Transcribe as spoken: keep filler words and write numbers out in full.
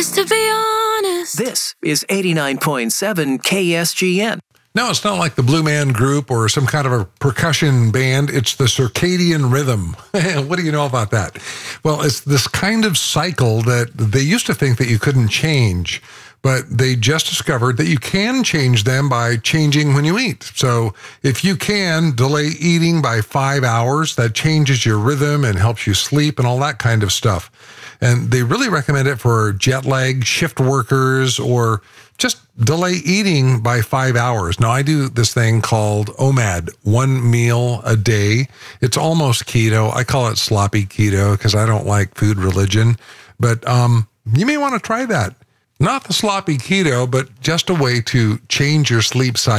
Just to be honest. This is eighty-nine point seven K S G N. No, it's not like the Blue Man Group or some kind of a percussion band. It's the circadian rhythm. What do you know about that? Well, it's this kind of cycle that they used to think that you couldn't change, but they just discovered that you can change them by changing when you eat. So if you can delay eating by five hours, that changes your rhythm and helps you sleep and all that kind of stuff. And they really recommend it for jet lag, shift workers, or just delay eating by five hours. Now, I do this thing called O M A D, one meal a day. It's almost keto. I call it sloppy keto because I don't like food religion. But um, you may want to try that. Not the sloppy keto, but just a way to change your sleep cycle.